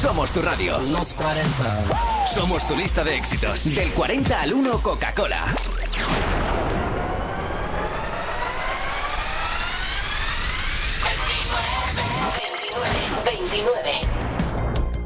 Somos tu radio. Los 40. Somos tu lista de éxitos. Del 40 al 1, Coca-Cola. 29.